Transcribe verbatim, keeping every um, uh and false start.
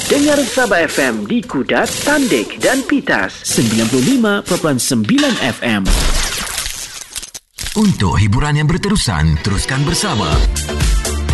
Dengar Sabah F M di Kudat, Tandik dan Pitas sembilan puluh lima perpuluhan sembilan F M. Untuk hiburan yang berterusan, teruskan bersama